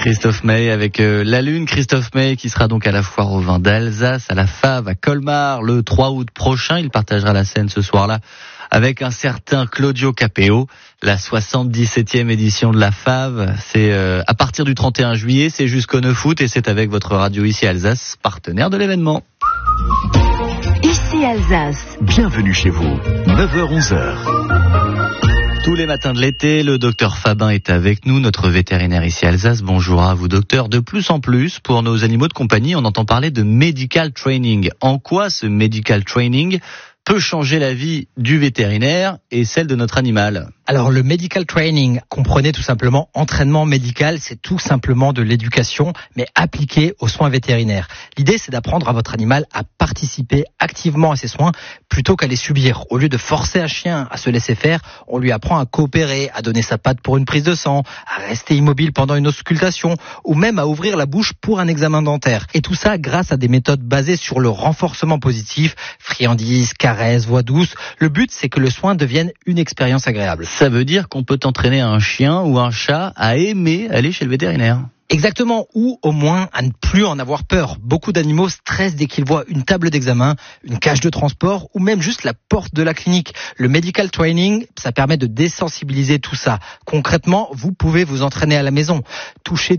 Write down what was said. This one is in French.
Christophe May avec La Lune. Christophe May qui sera donc à la foire au vin d'Alsace, à la Fave, à Colmar le 3 août prochain. Il partagera la scène ce soir-là avec un certain Claudio Capéo. La 77e édition de la Fave, c'est à partir du 31 juillet, c'est jusqu'au 9 août et c'est avec votre radio ici Alsace, partenaire de l'événement. Ici Alsace. Bienvenue chez vous, 9h-11h. Tous les matins de l'été, le docteur Fabin est avec nous, notre vétérinaire ici à Alsace. Bonjour à vous docteur. De plus en plus, pour nos animaux de compagnie, on entend parler de medical training. En quoi ce medical training peut changer la vie du vétérinaire et celle de notre animal? Alors le medical training, comprenez tout simplement entraînement médical, c'est tout simplement de l'éducation, mais appliquée aux soins vétérinaires. L'idée c'est d'apprendre à votre animal à participer activement à ses soins plutôt qu'à les subir. Au lieu de forcer un chien à se laisser faire, on lui apprend à coopérer, à donner sa patte pour une prise de sang, à rester immobile pendant une auscultation ou même à ouvrir la bouche pour un examen dentaire. Et tout ça grâce à des méthodes basées sur le renforcement positif, friandises, caresses, voix douce. Le but c'est que le soin devienne une expérience agréable. Ça veut dire qu'on peut entraîner un chien ou un chat à aimer aller chez le vétérinaire. Exactement, ou au moins à ne plus en avoir peur. Beaucoup d'animaux stressent dès qu'ils voient une table d'examen, une cage de transport ou même juste la porte de la clinique. Le medical training, ça permet de désensibiliser tout ça. Concrètement, vous pouvez vous entraîner à la maison, toucher